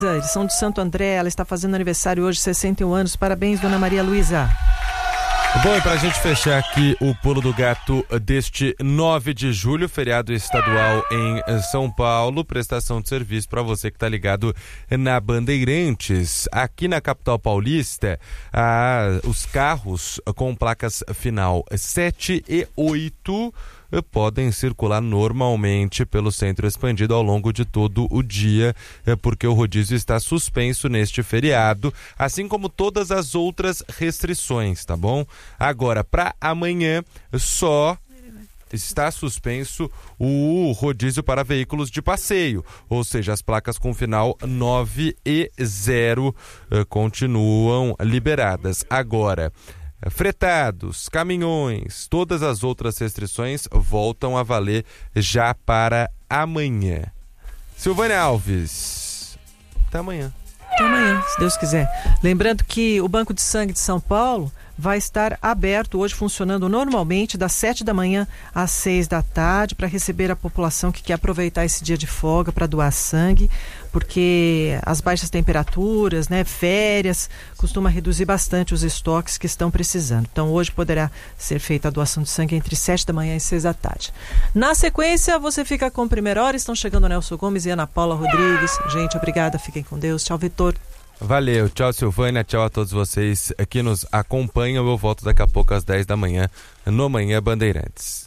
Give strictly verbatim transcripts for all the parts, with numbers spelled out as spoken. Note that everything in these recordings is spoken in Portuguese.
Edição de Santo André, ela está fazendo aniversário hoje, sessenta e um anos. Parabéns, dona Maria Luísa. Bom, e pra gente fechar aqui o Pulo do Gato deste nove de julho, feriado estadual em São Paulo, prestação de serviço para você que tá ligado na Bandeirantes. Aqui na capital paulista, ah, os carros com placas final sete e oito podem circular normalmente pelo centro expandido ao longo de todo o dia, porque o rodízio está suspenso neste feriado, assim como todas as outras restrições, tá bom? Agora, para amanhã, só está suspenso o rodízio para veículos de passeio, ou seja, as placas com final nove e zero eh, continuam liberadas. Agora, fretados, caminhões, todas as outras restrições voltam a valer já para amanhã. Silvânia Alves, até amanhã. Até amanhã, se Deus quiser. Lembrando que o Banco de Sangue de São Paulo vai estar aberto hoje, funcionando normalmente, das sete da manhã às seis da tarde, para receber a população que quer aproveitar esse dia de folga para doar sangue, porque as baixas temperaturas, né, férias, costuma reduzir bastante os estoques que estão precisando. Então hoje poderá ser feita a doação de sangue entre sete da manhã e seis da tarde. Na sequência, você fica com Primeira Hora. Estão chegando Nelson Gomes e Ana Paula Rodrigues. Gente, obrigada, fiquem com Deus. Tchau, Vitor. Valeu, tchau Silvânia, tchau a todos vocês que nos acompanham. Eu volto daqui a pouco às dez da manhã no Manhã Bandeirantes.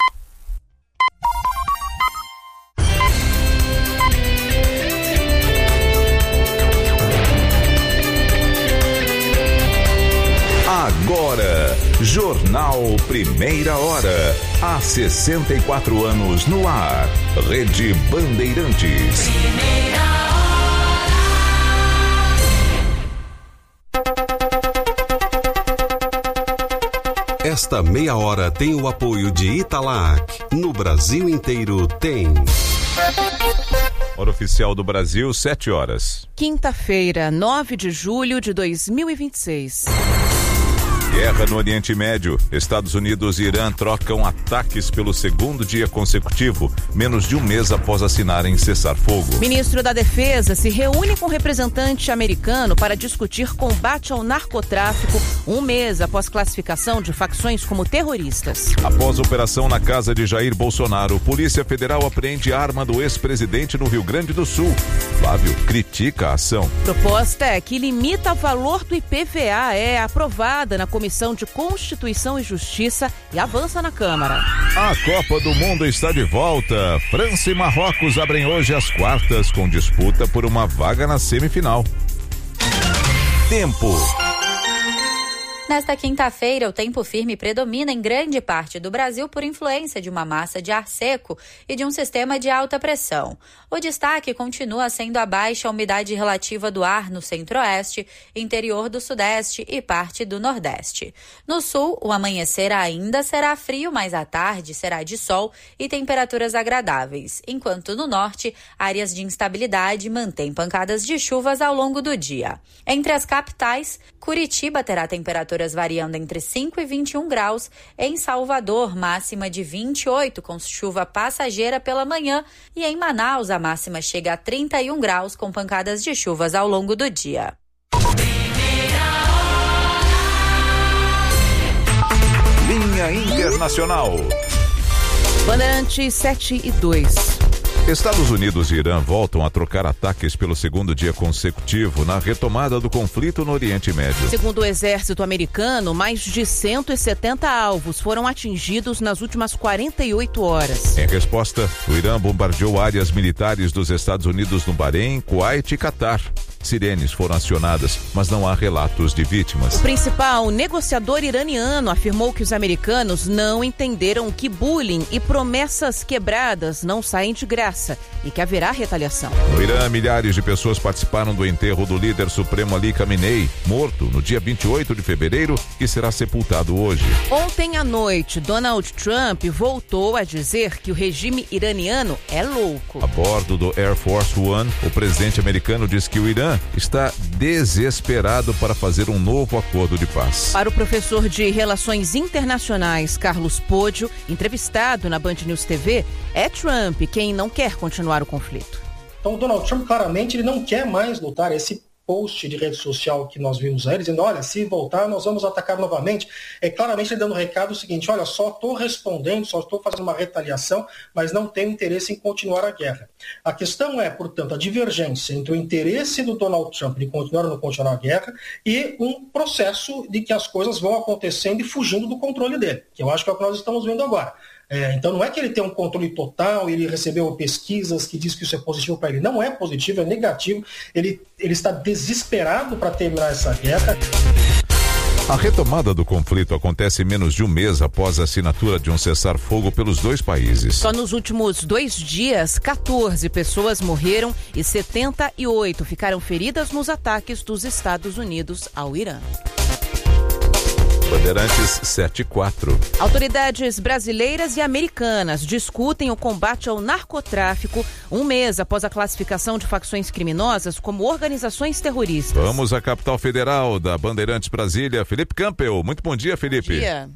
Agora, Jornal Primeira Hora, há sessenta e quatro anos no ar, Rede Bandeirantes. Esta meia hora tem o apoio de Italac. No Brasil inteiro tem. Hora oficial do Brasil, sete horas. Quinta-feira, nove de julho de dois mil e vinte e seis. Guerra no Oriente Médio. Estados Unidos e Irã trocam ataques pelo segundo dia consecutivo, menos de um mês após assinarem cessar-fogo. Ministro da Defesa se reúne com representante americano para discutir combate ao narcotráfico, um mês após classificação de facções como terroristas. Após operação na casa de Jair Bolsonaro, Polícia Federal apreende arma do ex-presidente no Rio Grande do Sul. Flávio critica a ação. Proposta que limita o valor do I P V A é aprovada na Comissão de Constituição e Justiça e avança na Câmara. A Copa do Mundo está de volta. França e Marrocos abrem hoje as quartas com disputa por uma vaga na semifinal. Tempo. Nesta quinta-feira, o tempo firme predomina em grande parte do Brasil por influência de uma massa de ar seco e de um sistema de alta pressão. O destaque continua sendo a baixa umidade relativa do ar no centro-oeste, interior do sudeste e parte do nordeste. No sul, o amanhecer ainda será frio, mas à tarde será de sol e temperaturas agradáveis, enquanto no norte, áreas de instabilidade mantêm pancadas de chuvas ao longo do dia. Entre as capitais, Curitiba terá temperatura variando entre cinco e vinte e um graus, em Salvador, máxima de vinte e oito, com chuva passageira pela manhã, e em Manaus, a máxima chega a trinta e um graus, com pancadas de chuvas ao longo do dia. Linha Internacional. Bandeirantes sete e dois. Estados Unidos e Irã voltam a trocar ataques pelo segundo dia consecutivo na retomada do conflito no Oriente Médio. Segundo o exército americano, mais de cento e setenta alvos foram atingidos nas últimas quarenta e oito horas. Em resposta, o Irã bombardeou áreas militares dos Estados Unidos no Bahrein, Kuwait e Catar. Sirenes foram acionadas, mas não há relatos de vítimas. O principal negociador iraniano afirmou que os americanos não entenderam que bullying e promessas quebradas não saem de graça e que haverá retaliação. No Irã, milhares de pessoas participaram do enterro do líder supremo Ali Khamenei, morto no dia vinte e oito de fevereiro, que será sepultado hoje. Ontem à noite, Donald Trump voltou a dizer que o regime iraniano é louco. A bordo do Air Force One, o presidente americano diz que o Irã está desesperado para fazer um novo acordo de paz. Para o professor de Relações Internacionais, Carlos Pódio, entrevistado na Band News T V, é Trump quem não quer continuar o conflito. Então o Donald Trump claramente ele não quer mais lutar. Esse post de rede social que nós vimos aí, dizendo, olha, se voltar nós vamos atacar novamente, é claramente ele dando o recado o seguinte, olha, só estou respondendo, só estou fazendo uma retaliação, mas não tenho interesse em continuar a guerra. A questão é, portanto, a divergência entre o interesse do Donald Trump de continuar ou não continuar a guerra e um processo de que as coisas vão acontecendo e fugindo do controle dele, que eu acho que é o que nós estamos vendo agora. É, então não é que ele tem um controle total, ele recebeu pesquisas que diz que isso é positivo para ele. Não é positivo, é negativo. Ele, ele está desesperado para terminar essa guerra. A retomada do conflito acontece menos de um mês após a assinatura de um cessar-fogo pelos dois países. Só nos últimos dois dias, quatorze pessoas morreram e setenta e oito ficaram feridas nos ataques dos Estados Unidos ao Irã. Bandeirantes sete e quatro. Autoridades brasileiras e americanas discutem o combate ao narcotráfico um mês após a classificação de facções criminosas como organizações terroristas. Vamos à capital federal da Bandeirantes Brasília, Felipe Campbell. Muito bom dia, Felipe. Bom dia.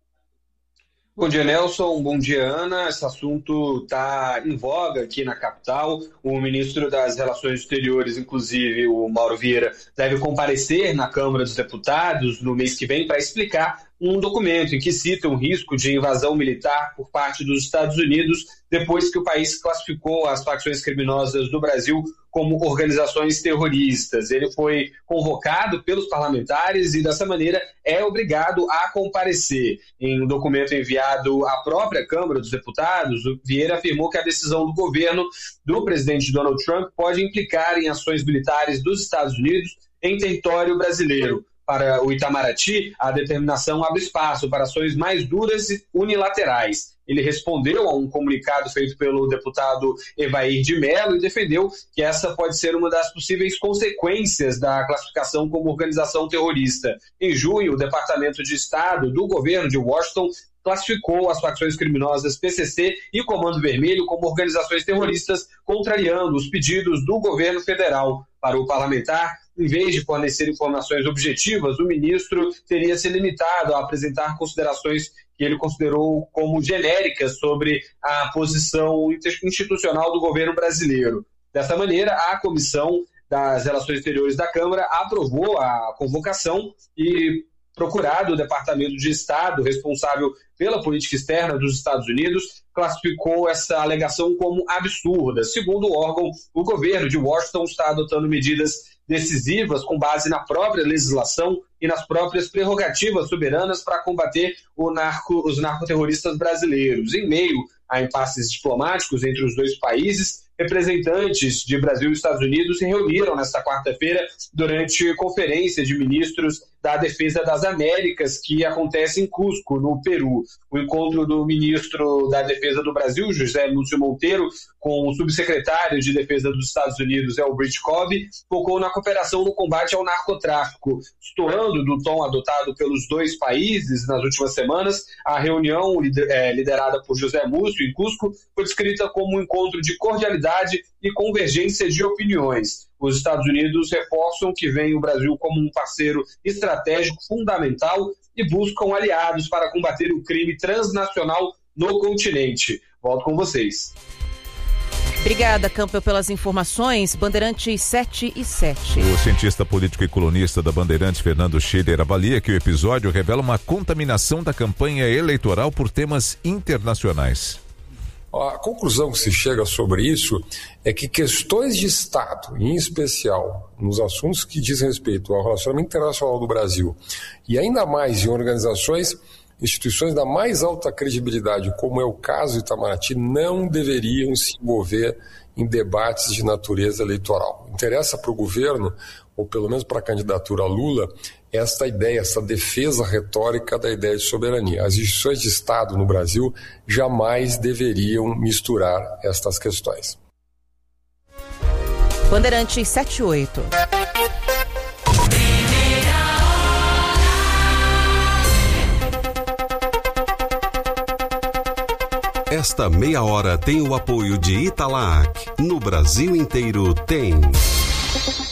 Bom dia, Nelson. Bom dia, Ana. Esse assunto está em voga aqui na capital. O ministro das Relações Exteriores, inclusive o Mauro Vieira, deve comparecer na Câmara dos Deputados no mês que vem para explicar um documento em que cita um risco de invasão militar por parte dos Estados Unidos depois que o país classificou as facções criminosas do Brasil como organizações terroristas. Ele foi convocado pelos parlamentares e, dessa maneira, é obrigado a comparecer. Em um documento enviado à própria Câmara dos Deputados, o Vieira afirmou que a decisão do governo do presidente Donald Trump pode implicar em ações militares dos Estados Unidos em território brasileiro. Para o Itamaraty, a determinação abre espaço para ações mais duras e unilaterais. Ele respondeu a um comunicado feito pelo deputado Evair de Mello e defendeu que essa pode ser uma das possíveis consequências da classificação como organização terrorista. Em junho, o Departamento de Estado do governo de Washington classificou as facções criminosas P C C e Comando Vermelho como organizações terroristas, contrariando os pedidos do governo federal. Para o parlamentar, em vez de fornecer informações objetivas, o ministro teria se limitado a apresentar considerações que ele considerou como genéricas sobre a posição institucional do governo brasileiro. Dessa maneira, a Comissão das Relações Exteriores da Câmara aprovou a convocação e procurado o Departamento de Estado, responsável pela política externa dos Estados Unidos, classificou essa alegação como absurda. Segundo o órgão, o governo de Washington está adotando medidas decisivas com base na própria legislação e nas próprias prerrogativas soberanas para combater o narco, os narcoterroristas brasileiros. Em meio a impasses diplomáticos entre os dois países, representantes de Brasil e Estados Unidos se reuniram nesta quarta-feira durante conferência de ministros da Defesa das Américas, que acontece em Cusco, no Peru. O encontro do ministro da Defesa do Brasil, José Lúcio Monteiro, com o subsecretário de Defesa dos Estados Unidos, Elbert Cobb, focou na cooperação no combate ao narcotráfico. Destoando do tom adotado pelos dois países nas últimas semanas, a reunião liderada por José Múcio em Cusco foi descrita como um encontro de cordialidade e convergência de opiniões. Os Estados Unidos reforçam que veem o Brasil como um parceiro estratégico fundamental e buscam aliados para combater o crime transnacional no continente. Volto com vocês. Obrigada, Campbell, pelas informações. Bandeirantes sete e sete. O cientista político e colunista da Bandeirantes, Fernando Schiller, avalia que o episódio revela uma contaminação da campanha eleitoral por temas internacionais. A conclusão que se chega sobre isso é que questões de Estado, em especial nos assuntos que dizem respeito ao relacionamento internacional do Brasil, e ainda mais em organizações, instituições da mais alta credibilidade, como é o caso do Itamaraty, não deveriam se envolver em debates de natureza eleitoral. Interessa para o governo, ou pelo menos para a candidatura Lula, esta ideia, essa defesa retórica da ideia de soberania. As instituições de Estado no Brasil jamais deveriam misturar estas questões. Bandeirantes sete e oito. Esta meia hora tem o apoio de Italac. No Brasil inteiro tem.